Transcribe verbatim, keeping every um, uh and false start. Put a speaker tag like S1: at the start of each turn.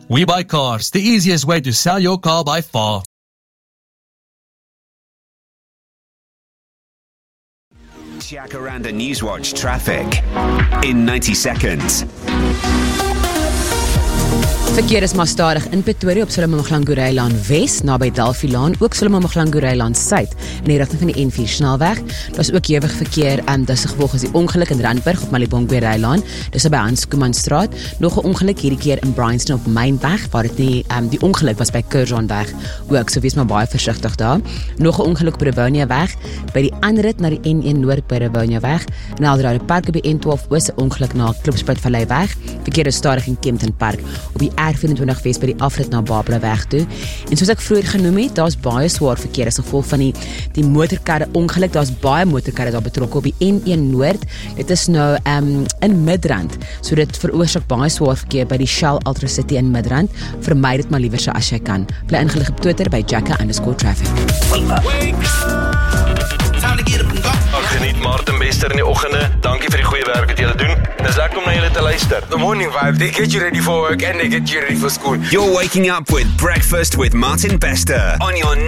S1: We Buy Cars, the easiest way to sell your car by far.
S2: Jacaranda Newswatch traffic in ninety seconds.
S3: Verkeer is maar stadig in Pretoria op Solomon-Manglagoreilaan Wes, naby Delphi-laan, ook Solomon-Manglagoreilaan Suid, in die rigting van die N vier snelweg. Daar is ook hewig verkeer, um, dis gevolg is die ongeluk in Randburg op Malibongwe-Reilaan, dis by Hans Koemanstraat. Nog 'n ongeluk hierdie keer in Bryanston op Mynweg, waar dit nie, um, die ongeluk was by Curzonweg ook, so wees maar baie versigtig daar. Nog 'n ongeluk op Rivonia-weg, by die aanrit na die N een Noord by Rivonia-weg, en Eldorado Park op die N twaalf Oos, 'n ongeluk na Klipspruit-Vallei-weg. Verkeer is stadig in Kempton Park, op die R vyf-en-twintig Wes by die afrit na Barbara-weg toe. En soos ek vroeër genoem het, daar's baie swaar verkeer as gevolg van die, die motorkarre ongeluk. Daar's baie motorkarre daar betrokke op die N een Noord. Dit is nou um, in Midrand, so dit veroorsaak baie swaar verkeer by die Shell Ultra City in Midrand. Vermy dit maar liewer so as jy kan. Bly ingelig op Twitter by Jacka underscore traffic.
S4: Ag, geniet Martin Bester in die oggende. Dankie vir die goeie werk wat julle doen. Dis lekker om na julle te luister.
S5: The morning vibe, they get you ready for work and they get you ready for school.
S2: You're waking up with Breakfast with Martin Bester on your